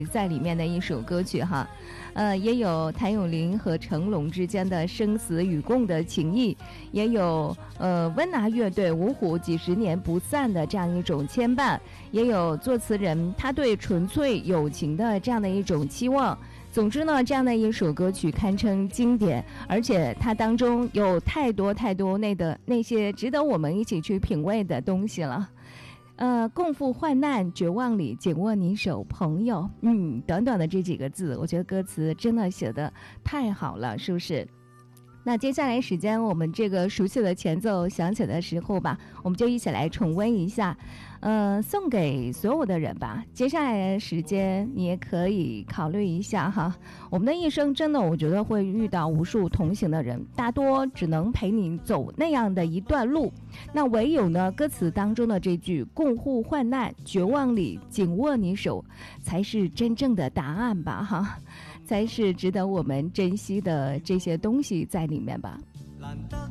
在里面的一首歌曲哈，也有谭咏麟和成龙之间的生死与共的情谊，也有温拿乐队五虎几十年不散的这样一种牵绊，也有作词人他对纯粹友情的这样的一种期望。总之呢，这样的一首歌曲堪称经典，而且它当中有太多那些值得我们一起去品味的东西了。共赴患难，绝望里紧握你手，朋友。短短的这几个字，我觉得歌词真的写得太好了，是不是？那接下来时间，我们这个熟悉的前奏响起的时候吧，我们就一起来重温一下，送给所有的人吧。接下来的时间，你也可以考虑一下哈。我们的一生真的，我觉得会遇到无数同行的人，大多只能陪你走那样的一段路。那唯有呢，歌词当中的这句“共赴患难，绝望里紧握你手”，才是真正的答案吧哈。才是值得我们珍惜的这些东西在里面吧。